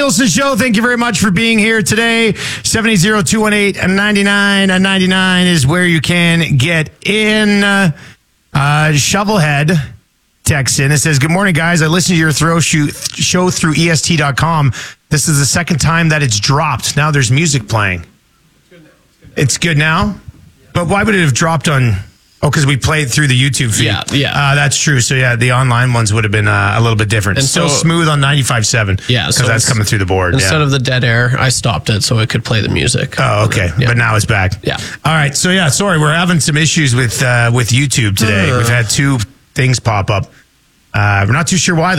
Olsen Show. Thank you very much for being here today. 780-218-9999 is where you can get in. Shovelhead texts in. It says, good morning, guys. I listened to your show through EST.com. This is the second time that it's dropped. Now there's music playing. It's good now? But why would it have dropped on... Oh, because we played through the YouTube feed. Yeah. That's true. So, yeah, the online ones would have been a little bit different. And still smooth on 95.7. Yeah. Because that's coming through the board. Instead of the dead air, I stopped it so it could play the music. Oh, okay. Yeah. But now it's back. Yeah. All right. So, yeah, sorry. We're having some issues with YouTube today. We've had two things pop up. We're not too sure why,